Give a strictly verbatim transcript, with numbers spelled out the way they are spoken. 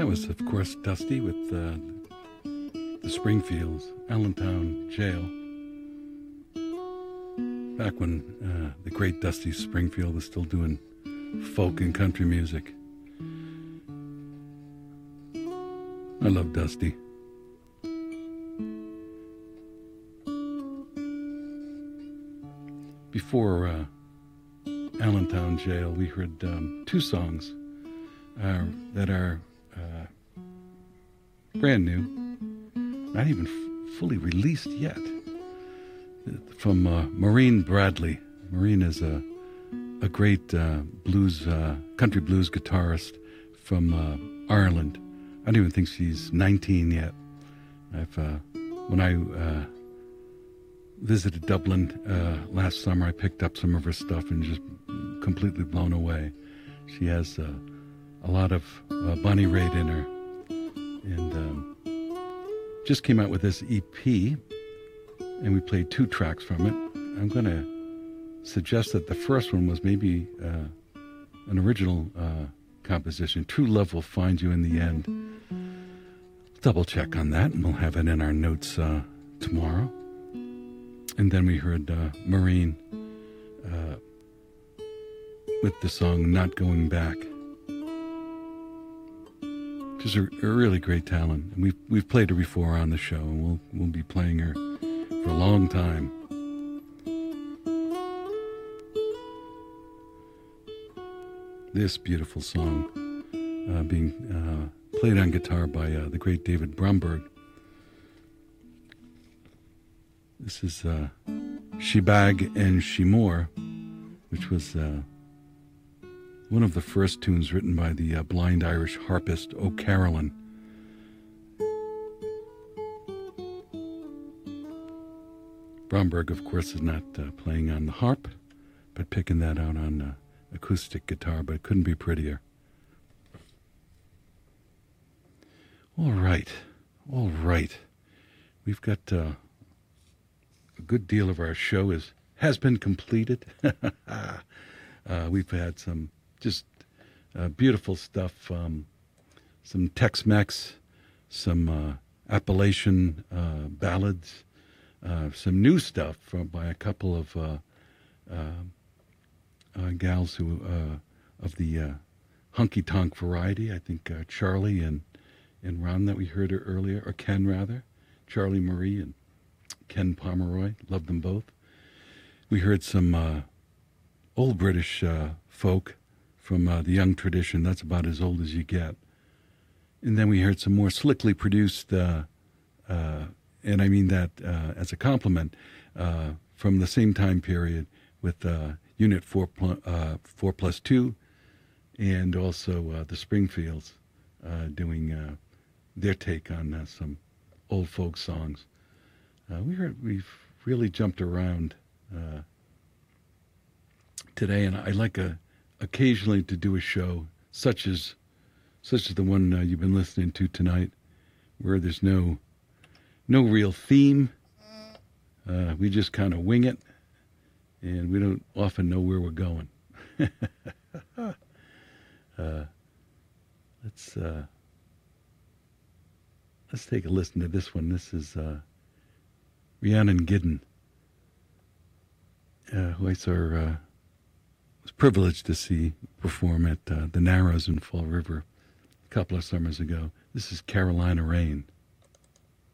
That was, of course, Dusty with uh, the Springfields, Allentown Jail. Back when uh, the great Dusty Springfield was still doing folk and country music. I love Dusty. Before uh, Allentown Jail, we heard um, two songs uh, that are uh, brand new, not even f- fully released yet, from uh, Maureen Bradley. Maureen is a a great uh, blues, uh, country blues guitarist from uh, Ireland. I don't even think she's nineteen yet. I've uh, when I uh, visited Dublin uh, last summer, I picked up some of her stuff and just completely blown away. She has uh, a lot of uh, Bonnie Raitt in her, and um, just came out with this E P, and we played two tracks from it. I'm going to suggest that the first one was maybe uh, an original uh, composition. True Love Will Find You in the End. Double check on that, and we'll have it in our notes uh, tomorrow. And then we heard uh, Maureen uh, with the song Not Going Back. She's a, a really great talent. And we've, we've played her before on the show, and we'll, we'll be playing her for a long time. This beautiful song uh, being uh, played on guitar by uh, the great David Bromberg. This is uh, Shebag and Shemore, which was uh, one of the first tunes written by the uh, blind Irish harpist O'Carolan. Bromberg, of course, is not uh, playing on the harp, but picking that out on uh, acoustic guitar, but it couldn't be prettier. All right, all right. We've got uh, a good deal of our show is has been completed. uh, we've had some just uh, beautiful stuff, um, some Tex-Mex, some uh, Appalachian uh, ballads, uh, some new stuff from, by a couple of uh, uh, uh, gals who uh, of the uh, honky-tonk variety. I think uh, Charlie and, and Ron that we heard earlier, or Ken rather, Charlie Marie and Ken Pomeroy, loved them both. We heard some uh, old British uh, folk from uh, the Young Tradition. That's about as old as you get. And then we heard some more slickly produced, uh, uh, and I mean that uh, as a compliment, uh, from the same time period with uh, Unit four, pl- uh, four plus two, and also uh, the Springfields uh, doing uh, their take on uh, some old folk songs. Uh, we heard, we've really jumped around uh, today, and I like a, occasionally to do a show such as such as the one uh, you've been listening to tonight, where there's no no real theme. Uh, we just kind of wing it, and we don't often know where we're going. uh, let's uh, let's take a listen to this one. This is uh, Rhiannon Giddens, uh, who I saw uh, was privileged to see perform at uh, the Narrows in Fall River a couple of summers ago. This is Carolina Rain.